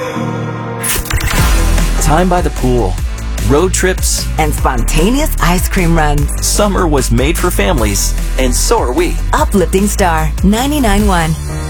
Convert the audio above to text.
Time by the pool, road trips, and spontaneous ice cream runs. Summer was made for families, and so are we. Uplifting Star 99.1.